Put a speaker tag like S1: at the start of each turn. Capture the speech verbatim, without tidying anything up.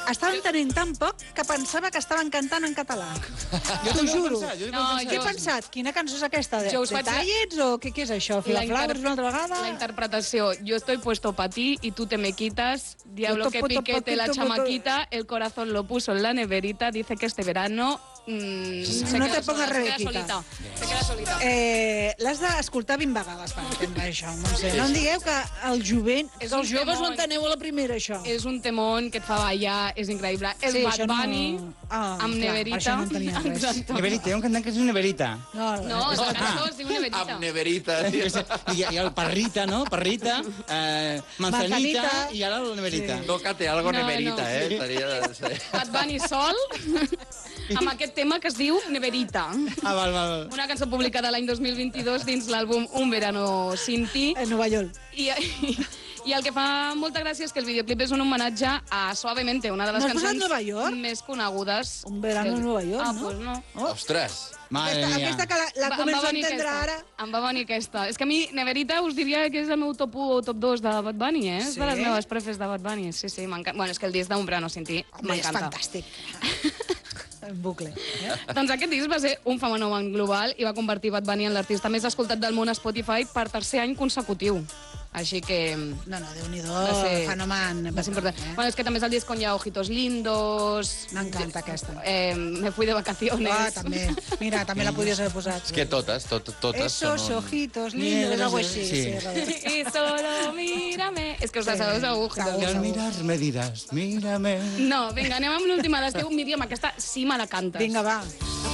S1: estava entenent tan poc que pensava que estaven cantant en català.
S2: Jo
S1: T'ho juro.
S2: No,
S1: Què he pensat? Quina cançó és aquesta? De,
S3: Jo us
S1: de
S3: faig la-
S1: Tallets o què, què és això? Filaflowers una altra vegada?
S3: La interpretació. Yo estoy puesto pa' ti y tú te me quitas. Diablo
S1: Puto,
S3: que
S1: puto,
S3: piquete la
S1: poquito,
S3: chamaquita. El corazón lo puso en la neverita. Dice que este verano... mmm, se
S1: No
S3: queda
S1: te pongas
S3: sola, se queda
S1: Rebequita.
S3: solita. Se queda solita.
S1: Eh, L'has d'escoltar vint vegades per entendre això. No, sé. No em digueu que el jovent,
S3: És
S1: que
S3: un
S1: els joves
S3: temón.
S1: ho enteneu a la primera, això.
S3: És un temón que et fa ballar, és increïble. És
S1: Sí,
S3: Bad
S1: això no-
S3: Bunny,
S1: Ah,
S3: amb
S1: clar,
S3: neverita.
S1: per això no entenia res.
S3: Exacte.
S2: Neverita, hi ha un cantant que es diu Neverita.
S1: No,
S3: No, és la cançó, es diu neverita.
S4: Amb neverita.
S2: I, i el Parrita, no? Parrita, eh, Manzanita,
S1: Manzanita.
S2: i ara la Neverita.
S4: Tócate algo
S3: No,
S4: neverita,
S3: no.
S4: eh? Estaria de ser.
S3: Bad Bunny sol, amb aquest tema que es diu Neverita.
S2: Ah, val, val.
S3: Una cançó publicada l'any dos mil vint-i-dos dins l'àlbum Un verano sin ti.
S1: En Nova York.
S3: I, i, I el que fa molta gràcia és que el videoclip és un homenatge a Suavemente, una de les
S1: No has posat
S3: cançons
S1: Nova York?
S3: més conegudes.
S1: Un verano en Nova York,
S3: ah,
S1: no?
S3: Pues no.
S4: Ostres.
S2: Madre
S1: Aquesta,
S2: mia.
S1: aquesta que la, la
S3: Va- em
S1: començo
S3: va
S1: a
S3: venir
S1: entendre
S3: aquesta.
S1: ara.
S3: Em va venir aquesta. És que a mi, Neverita, us diria que és el meu top u o top dos de Bad Bunny, eh? És
S1: Sí?
S3: de les meves prefes de Bad Bunny. Sí, sí, m'encanta. Bueno, és que el disc d'Un verano sin ti
S1: Home, és
S3: m'encanta.
S1: fantàstic. En bucle. Eh?
S3: Doncs aquest disc va ser un fenomen global i va convertir Bad Bunny en l'artista més escoltat del món a Spotify per tercer any consecutiu. Així que...
S1: No, no, Déu-n'hi-do,
S3: Va ser-
S1: fenomen.
S3: Va ser important.
S1: Eh?
S3: Bueno, és que també és el disc on hi ha Ojitos Lindos...
S1: M'encanta aquesta.
S3: Eh, me fui de vacaciones.
S1: Ah, també. Mira, també la podies haver posat.
S4: És que totes, tot, totes
S1: Esos
S4: són un...
S1: ojitos lindos,
S2: Mira,
S1: algo així.
S2: sí.
S1: Sí, Robert.
S3: Y solo mírame. És que us la
S1: Sí.
S3: sabeu segur.
S1: Segur.
S2: I al mirar me diràs, mírame.
S3: No, vinga, anem amb l'última d'estiu. Míriam, aquesta sí me la cantes.
S1: Vinga, va.